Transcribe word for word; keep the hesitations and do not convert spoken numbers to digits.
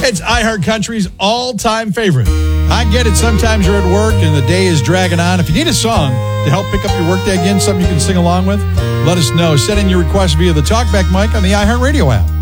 It's iHeart Country's all-time favorite. I get it. Sometimes you're at work and the day is dragging on. If you need a song to help pick up your workday again, something you can sing along with, let us know. Send in your request via the TalkBack mic on the iHeart Radio app.